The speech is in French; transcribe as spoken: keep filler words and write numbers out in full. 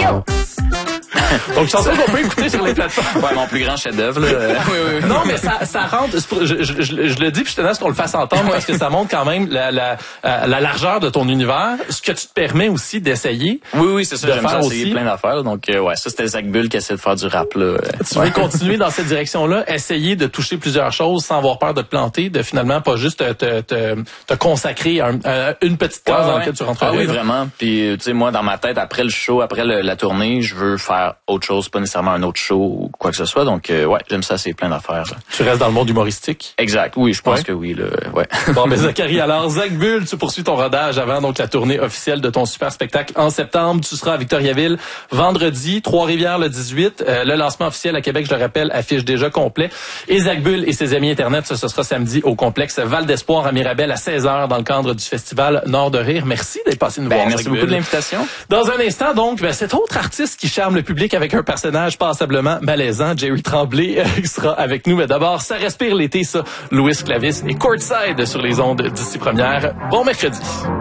Donc, chanson qu'on peut écouter sur les plateformes. Ouais, mon plus grand chef-d'œuvre, là. oui, oui, oui. Non, mais ça, ça rentre, je, je, je, je le dis, puis je tenais à ce qu'on le fasse entendre, parce que ça montre quand même la, la, la largeur de ton univers, ce que tu te permets aussi d'essayer. Oui, oui, c'est ça, j'aime ça essayer aussi. plein d'affaires, donc, euh, ouais, ça, c'était Zach Bull qui essaie de faire du rap, là. Tu veux continuer dans cette direction-là, essayer de toucher plusieurs choses sans avoir peur de te planter, de finalement pas juste te, te, te, te consacrer à, un, à une petite case ouais, dans ouais. laquelle tu rentrerais. Ah oui, vraiment. Puis, tu sais, moi, dans ma tête, après le show, après le, la tournée, je veux faire autre chose, pas nécessairement un autre show ou quoi que ce soit. Donc, euh, ouais, j'aime ça, c'est plein d'affaires. Là. Tu restes dans le monde humoristique? Exact. Oui, je pense ouais. que oui, là. Ouais. Bon, mais Zachary, alors, Zach Bull, tu poursuis ton rodage avant donc la tournée officielle de ton super spectacle en septembre. Tu seras à Victoriaville vendredi, Trois-Rivières le dix-huit. Euh, le lancement officiel à Québec, je le rappelle, affiche déjà complet. Et Zach Bull et ses amis Internet, ça, ce sera samedi au complexe Val d'Espoir à Mirabel à seize heures dans le cadre du festival Nord de Rire. Merci d'être passé nous ben, voir. Merci Zach beaucoup Bull. de l'invitation. Dans un instant, donc, ben, cet autre artiste qui charme le public avec un personnage passablement malaisant, Jerry Tremblay, euh, qui sera avec nous. Mais d'abord, ça respire l'été, ça. Louis Clavis et Courtside sur les ondes d'ici première. Bon mercredi.